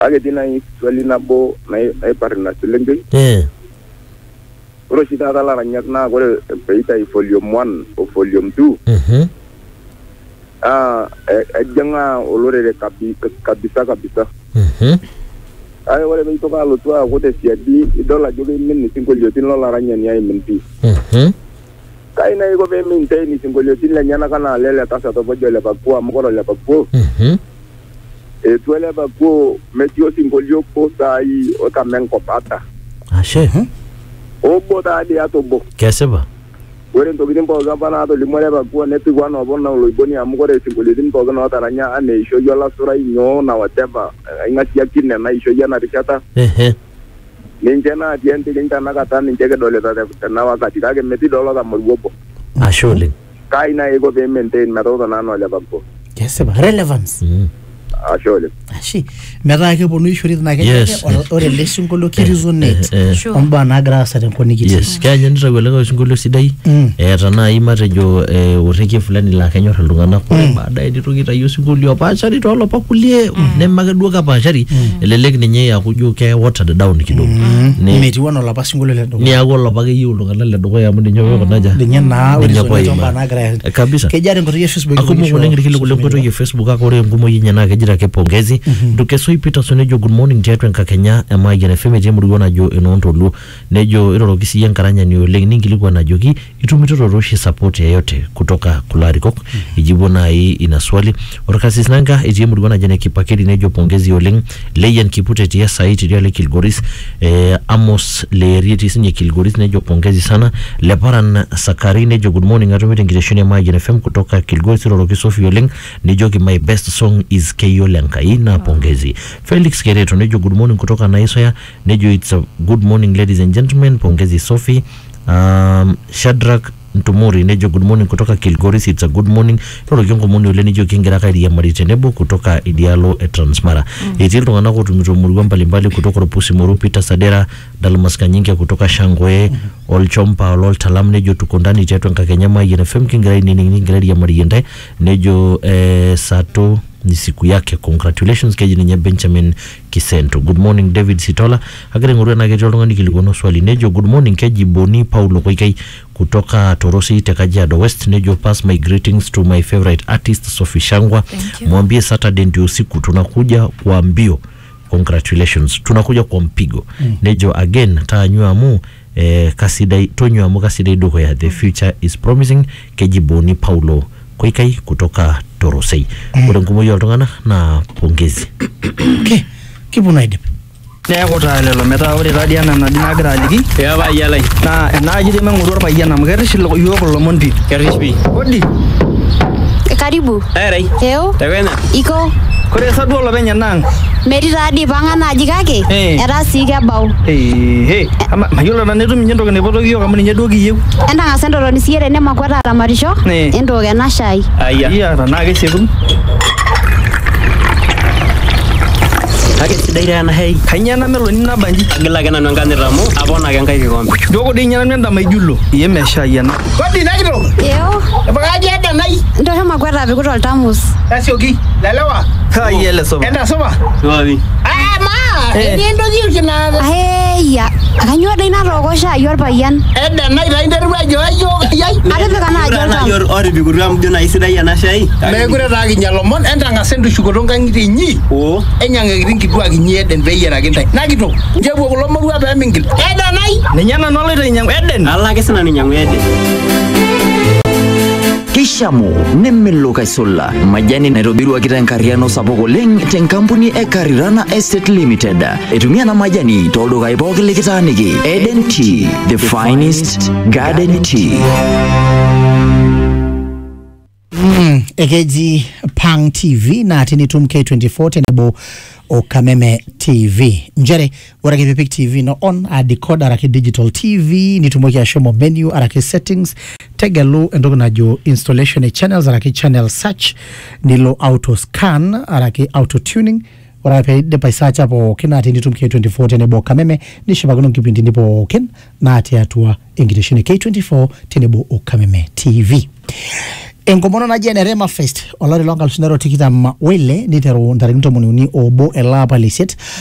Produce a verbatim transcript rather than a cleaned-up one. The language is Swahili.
age dina swali nabo na na parna silenge eh oro sita dala ranyak na gore peita i volume one o volume two mhm ah ejanga olore de kabi kabisa kabisa mhm ay wala be to ka lo to ko te siadi dola joge min ni singolio tin lo la ranya ni ay min pi mhm kai na go be min te ni singolio tin la nyana kana lele tasa to bojo le bakua mkoro le bakua mhm e tuele bakua metio singolio ko sai o kamen ko pata ashe o boda dia to bo कैसे बा were to gidin po gambana to limore bakua ne tu wana bona lo iboni amkoro singolio tin po na taranya ane isho yola sura inyo na whatever ingati yakine na isho yana rikata eh ninjena diente kinta nakata ninjeke dole ta na wakati kage meti dola ka morwopo ashole kai na ego be maintain metodo na no le bakko Yes, ba relevance. mm. ashole Ashi, mera ke bonu ishuri na ke Yes. or relation ko lo ki resonate. eh, Sure. Omba na grasa den ko nigiti. yes kaya nyenza gweleka singolio sidai Mm. eh tana imatejo eh ureke fulani la kenyor iltung'ana kore baada edito kitayo singolio paashari tolo pakulie nemake duo kapaashari elelek ninye yakujo ke watered down kidogo ni Meti wana la pasingolo le ndo. ni ako lopake yieu iltung'ana ledukuya amu ninye apa kunaja Dinye na Ninye resonate kwa omba ima. na gra. Eh, kabisa Kejare ngoto ye Facebook. akumu oleng irkili kule nkoitoi e Facebook ake ore enkumoi enye naa kejito ake pongezi Dukesoi Peterson nejo good morning tiatua enkakenya emayian F M etii emurua najo enoontoluo nejo iroroki siyie enkaranyani oleng ninkilikuan ajoki itumitoto oshi support yeyote kutoka kulo arikok ijibu nai ina swali orkasis nanga etii emurua najo ene Kipakeri nejo pongezi oleng Leyan Kipute etii Esai tidialo Kilgoris eh, Amos Leeri etii sinye Kilgoris nejo pongezi sana Leparan Sakari nejo good morning atumito enkitesheni emayian F M kutoka Kilgoris iroroki Sofi oleng nejoki my best song is Keyo Lenkai na pongezi Felix Kereto nejo good morning kutoka Naisoya nejo it's a good morning ladies and gentlemen pongezi Sofi um, Shadrack Ntumuri nejo good morning kutoka Kilgoris it's a good morning toro kiongo muni ule nejo kingira kairi ya marite nebo kutoka Idialo e Transmara mm. Etii iltung'anak otumito murua mbalimbali kutoka Ropusi Moru Peter Sadera Dalmas Kanyinge kutoka Shangwe mm -hmm. Olchompa Oltalam nejo tuko ndani tiatua enkakenya Mayian F M kingira inining ningira ya mariyende nejo eh, Sato ni siku yake congratulations keji ninye Benjamin Kisento good morning David Sitola agere ngurua na kejo oltung'ani kilikono swali nejo good morning keji Boni Paulo Koikai kutoka Torosi Kajiado West nejo pass my greetings to my favorite artist Sophie Shangwa mwambie Saturday ndio usiku tunakuja kwa mbio congratulations tunakuja kwa mpigo mm. Nejo again taanywa mu eh, kasidai tonywa mu kasidai doko ya the future is promising keji Boni Paulo Koikai kutoka Torosei ore nkumo yoltung'ana na pongezi Okay. Kibuna idip. Neeku taa lelo metaa ore taadii ena nadi nagira aliki Ya payialai. naa enaaji dii meng'oru orpayian amu kerish iyiok ilomon pii. Kerish pii. Odi. Karibu. Erai. Eo. Tekenya. Iko. Kore sa duo olopeny enang. Metii taadii pang'an naaji kake Eh. etaa sii kebau. Ee, ama mayiolo nanu etum ninye entoki naipotoki iyiok amu ninye duo kiyieu. Entang'asa entotoni siiyie tenemakuata aramatisho Eh. entook ena shai. Aya. Iya tenaa kesieku. Kake sidai taa ena hei. Kainyoo ena meloni nabanji. Agila ake nanu enkanyit amu aponaki enkai kikombe. Joko dii ninye nanu endama ijulo. Iye meshai ena. Kodi nakitok. Eo. Epakaji eda nai. Ntosho makuata apik toltamus. Tasioki. Lelewa. Kai ele soba. Enda supa. Supapi. Ah ma. Eh. Etii entoki orkina. Aheya. Akanyoo doi natooko shai orpayian. Eda nai taa interua ajo ayo yai. Atipika naaji oltamu. Oripikutua amu ijo nai sidai ena shai. Mekure taa kinya lomon entang'asa entushukoto nkang'itie inyi. Oo. Enyang'akiti nkituak inyi Eden peeyiaraki ntae. Nakitok. Nchepuo kulo morua peemingil. Eda nai. Ninye nanu aloito ainyang'u Eden. Alo ake sinanu ainyang'u Eden. Kishamu nemelok aisulaa majani naitobiruaki tenkariano sapuk oleng tenkampuni e Karirana Estate Limited. Etumia na majani toldukai pooki likitaaniki. Eden Tea, the finest garden tea. Mm, ekeji Pang T V na tinitum K twenty-four tenebo Okameme T V. Njere warake Pepik T V no on a decoder arake digital T V nitumoki ashomo menu arake settings tegelu entoki najo installation e channels arake channel search nilo auto scan arake auto tuning ora pe de paisacha pookin na tinitum K twenty-four tenebo Okameme nishipakino nkipindini pookin na ati atua enkitesheni K twenty-four tenebo Okameme T V. Enkomono naji ene Rema Fest olari longa lusinero tikitam wele niteru ntarikini tomoni uni obo elapa lisiet